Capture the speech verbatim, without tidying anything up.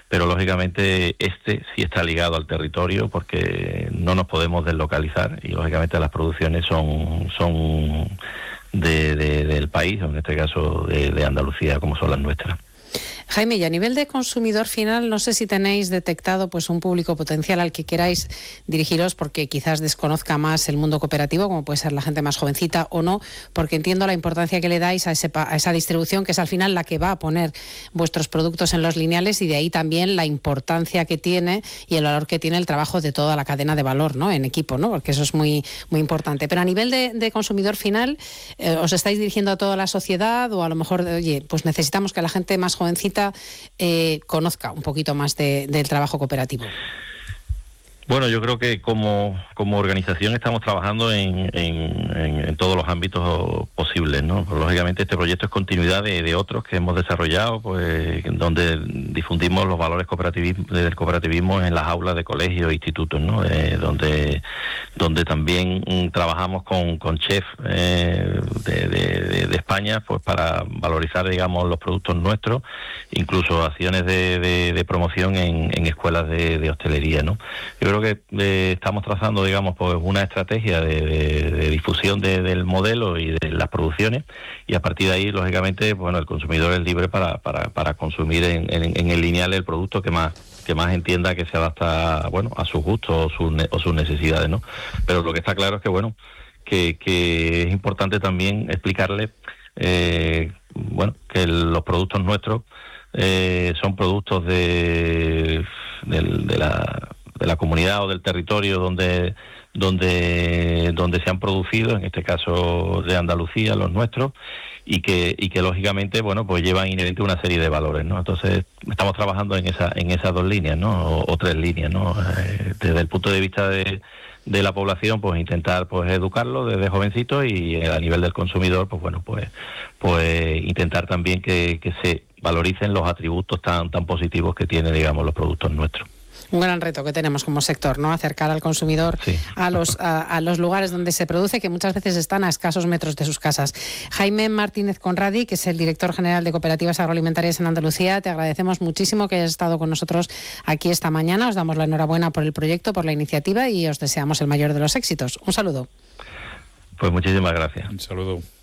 pero lógicamente este sí está ligado al territorio porque no nos podemos deslocalizar y lógicamente las producciones son son de, de, del país, en este caso de, de Andalucía, como son las nuestras. Jaime, y a nivel de consumidor final, no sé si tenéis detectado pues un público potencial al que queráis dirigiros porque quizás desconozca más el mundo cooperativo, como puede ser la gente más jovencita o no, porque entiendo la importancia que le dais a, ese, a esa distribución, que es al final la que va a poner vuestros productos en los lineales, y de ahí también la importancia que tiene y el valor que tiene el trabajo de toda la cadena de valor, ¿no? En equipo, ¿no? Porque eso es muy, muy importante. Pero a nivel de, de consumidor final, eh, ¿os estáis dirigiendo a toda la sociedad o a lo mejor, oye, pues necesitamos que la gente más jovencita Eh, conozca un poquito más de, del trabajo cooperativo? Bueno, yo creo que como, como organización estamos trabajando en, en, en, en todos los ámbitos posibles, ¿no? Pues, lógicamente este proyecto es continuidad de, de otros que hemos desarrollado, pues donde difundimos los valores cooperativismo, del cooperativismo en las aulas de colegios e institutos, ¿no? Eh, donde donde también mm, trabajamos con, con chefs eh, de, de, de España, pues para valorizar, digamos, los productos nuestros, incluso acciones de, de, de promoción en, en escuelas de, de hostelería, ¿no? Yo creo que eh, estamos trazando, digamos, pues una estrategia de, de, de difusión de, del modelo y de las producciones, y a partir de ahí, lógicamente, bueno, el consumidor es libre para, para, para consumir en, en, en el lineal el producto que más que más entienda que se adapta, bueno, a sus gustos o sus, o sus necesidades, ¿no? Pero lo que está claro es que, bueno, que, que es importante también explicarle, eh, bueno, que el, los productos nuestros eh, son productos de, de, de la de la comunidad o del territorio donde donde donde se han producido, en este caso de Andalucía, los nuestros, y que y que lógicamente, bueno, pues llevan inherente una serie de valores, ¿no? Entonces estamos trabajando en esa en esas dos líneas, ¿no? O, o tres líneas, ¿no? Eh, desde el punto de vista de de la población, pues intentar pues educarlo desde jovencito, y a nivel del consumidor, pues bueno, pues pues intentar también que, que se valoricen los atributos tan tan positivos que tienen, digamos, los productos nuestros. Un gran reto que tenemos como sector, ¿no? Acercar al consumidor sí. a los a, a los lugares donde se produce, que muchas veces están a escasos metros de sus casas. Jaime Martínez Conradi, que es el director general de Cooperativas Agroalimentarias en Andalucía, te agradecemos muchísimo que hayas estado con nosotros aquí esta mañana. Os damos la enhorabuena por el proyecto, por la iniciativa, y os deseamos el mayor de los éxitos. Un saludo. Pues muchísimas gracias. Un saludo.